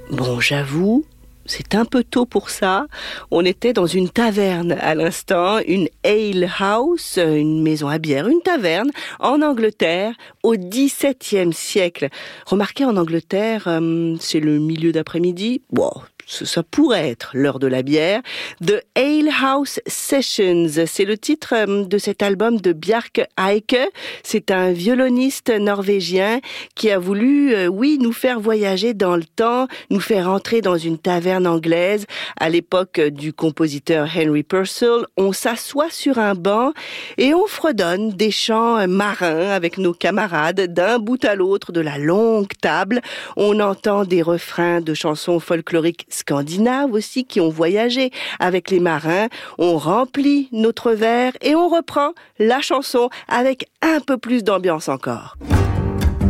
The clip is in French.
Bon, j'avoue, c'est un peu tôt pour ça. On était dans une taverne à l'instant, une ale house, une maison à bière, une taverne en Angleterre au XVIIe siècle. Remarquez, en Angleterre, c'est le milieu d'après-midi. Bon, ça pourrait être l'heure de la bière. The Ale House Sessions, c'est le titre de cet album de Bjarke Eike. C'est un violoniste norvégien qui a voulu, nous faire voyager dans le temps, nous faire entrer dans une taverne anglaise. À l'époque du compositeur Henry Purcell, on s'assoit sur un banc et on fredonne des chants marins avec nos camarades d'un bout à l'autre de la longue table. On entend des refrains de chansons folkloriques scandinaves aussi qui ont voyagé avec les marins. On remplit notre verre et on reprend la chanson avec un peu plus d'ambiance encore.